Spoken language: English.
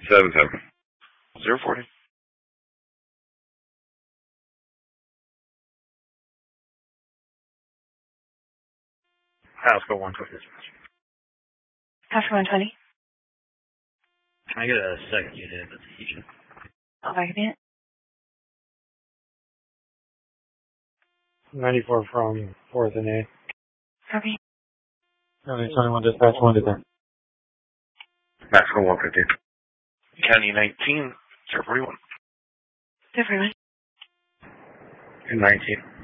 7-7. 040. Pasco 120. Pasco 120. Can I get a second unit at the station? Second. 94 from 4th and A. Copy. 21 dispatch 1 to 10. Pasco 150. County 19, 041. 041. 19.